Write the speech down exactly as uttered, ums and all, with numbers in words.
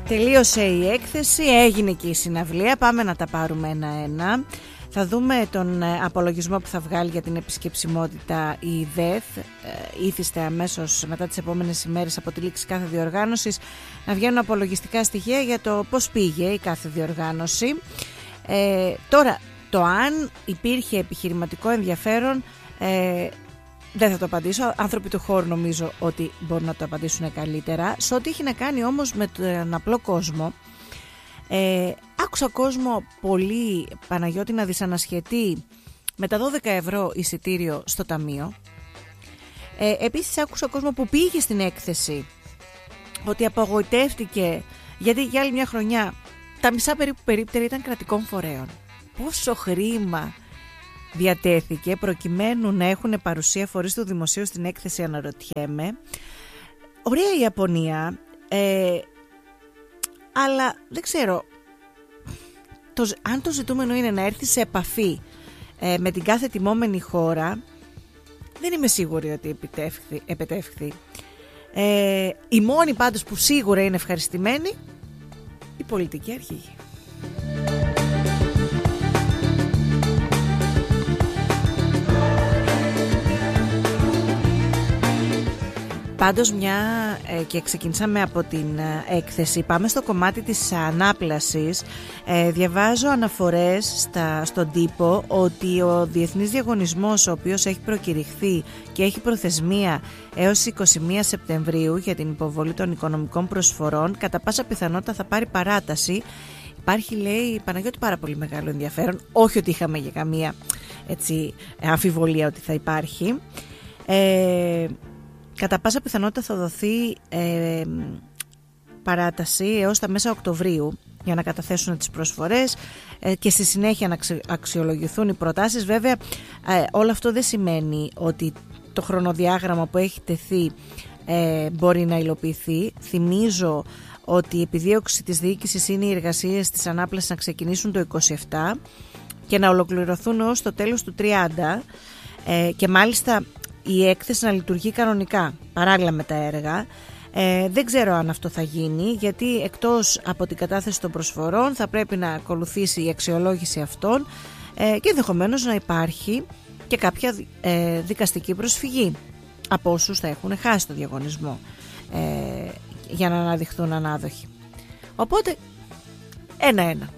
Τελείωσε η έκθεση, έγινε και η συναυλία, πάμε να τα πάρουμε ένα-ένα. Θα δούμε τον απολογισμό που θα βγάλει για την επισκεψιμότητα η ΔΕΘ. Ήθιστε αμέσως μετά τις επόμενες ημέρες από τη λήξη κάθε διοργάνωσης να βγαίνουν απολογιστικά στοιχεία για το πώς πήγε η κάθε διοργάνωση. Ε, τώρα, το αν υπήρχε επιχειρηματικό ενδιαφέρον ε, δεν θα το απαντήσω. Άνθρωποι του χώρου νομίζω ότι μπορούν να το απαντήσουν καλύτερα. Σε ό,τι έχει να κάνει όμως με τον απλό κόσμο, ε, άκουσα κόσμο πολύ, Παναγιώτη, να δυσανασχετεί με τα δώδεκα ευρώ εισιτήριο στο ταμείο. Ε, επίσης άκουσα κόσμο που πήγε στην έκθεση ότι απογοητεύτηκε γιατί για άλλη μια χρονιά τα μισά περίπου περίπτερα ήταν κρατικών φορέων. Πόσο χρήμα διατέθηκε προκειμένου να έχουν παρουσία φορείς του δημοσίου στην έκθεση, αναρωτιέμαι. Ωραία η Ιαπωνία, ε, αλλά δεν ξέρω το, αν το ζητούμενο είναι να έρθει σε επαφή ε, με την κάθε τιμόμενη χώρα, δεν είμαι σίγουρη ότι επιτεύχθη, επιτεύχθη. Ε, οι μόνοι πάντως που σίγουρα είναι ευχαριστημένοι, η πολιτική αρχηγή. Πάντως μια ε, και ξεκινήσαμε από την ε, έκθεση, πάμε στο κομμάτι της ανάπλασης. ε, Διαβάζω αναφορές στα, στον τύπο ότι ο διεθνής διαγωνισμός, ο οποίος έχει προκηρυχθεί και έχει προθεσμία έως είκοσι μία Σεπτεμβρίου για την υποβολή των οικονομικών προσφορών, κατά πάσα πιθανότητα θα πάρει παράταση. Υπάρχει, λέει, Παναγιώτη, πάρα πολύ μεγάλο ενδιαφέρον, όχι ότι είχαμε για καμία έτσι, αμφιβολία ότι θα υπάρχει. ε, Κατά πάσα πιθανότητα θα δοθεί ε, παράταση έως τα μέσα Οκτωβρίου για να καταθέσουν τις προσφορές ε, και στη συνέχεια να αξιολογηθούν οι προτάσεις. Βέβαια ε, όλο αυτό δεν σημαίνει ότι το χρονοδιάγραμμα που έχει τεθεί ε, μπορεί να υλοποιηθεί. Θυμίζω ότι η επιδίωξη της διοίκησης είναι οι εργασίες της ανάπλασης να ξεκινήσουν το είκοσι επτά και να ολοκληρωθούν ως το τέλος του τριάντα ε, και μάλιστα η έκθεση να λειτουργεί κανονικά παράλληλα με τα έργα. Ε, δεν ξέρω αν αυτό θα γίνει, γιατί εκτός από την κατάθεση των προσφορών θα πρέπει να ακολουθήσει η αξιολόγηση αυτών ε, και ενδεχομένως να υπάρχει και κάποια ε, δικαστική προσφυγή από όσους θα έχουν χάσει το διαγωνισμό ε, για να αναδειχθούν ανάδοχοι. Οπότε ένα-ένα.